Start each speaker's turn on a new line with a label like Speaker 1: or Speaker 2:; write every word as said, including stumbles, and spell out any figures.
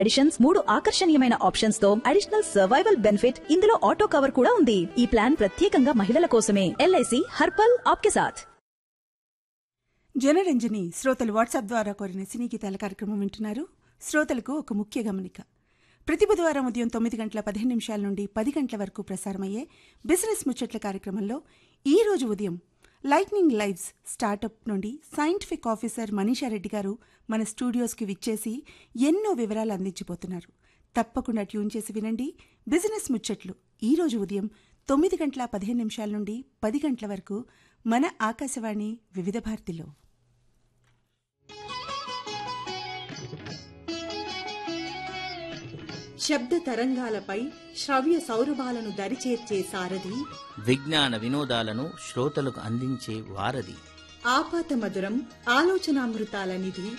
Speaker 1: Editions, మూడు ఆకర్షణీయమైన options తో అడిషనల్ సర్వైవల్ బెనిఫిట్, ఇందులో ఆటో కవర్ కూడా ఉంది. ఈ ప్లాన్ ప్రత్యేకంగా మహిళల కోసమే. ఎల్ఐసి హర్పల్ ఆప్కే సాథ్.
Speaker 2: జనరంజని శ్రోతలు వాట్సాప్ ద్వారా కోరిన సినీ గీతాల కార్యక్రమం వింటున్నారు. శ్రోతలకు ఒక ముఖ్య గమనిక. ప్రతి బుధవారం ఉదయం తొమ్మిది గంటల పదిహేను నిమిషాల నుండి పది గంటల వరకు ప్రసారమయ్యే బిజినెస్ ముచ్చట్ల కార్యక్రమంలో ఈ రోజు ఉదయం లైట్నింగ్ లైవ్స్ స్టార్టప్ నుండి సైంటిఫిక్ ఆఫీసర్ మనీషారెడ్డి గారు మన స్టూడియోస్కి విచ్చేసి ఎన్నో వివరాలు అందించిపోతున్నారు. తప్పకుండా ట్యూన్ చేసి వినండి బిజినెస్ ముచ్చట్లు. ఈ రోజు ఉదయం తొమ్మిది గంటల పదిహేను నిమిషాల నుండి పది గంటల వరకు మన ఆకాశవాణి వివిధ భారతిలో.
Speaker 3: శబ్ద తరంగాలపై శ్రవ్య సౌరభాలను దరిచేర్చే సారథి,
Speaker 4: విజ్ఞాన వినోదాలను శ్రోతలకు అందించే వారధి,
Speaker 3: ఆపాత మధురం ఆలోచనామృతాల నిధి,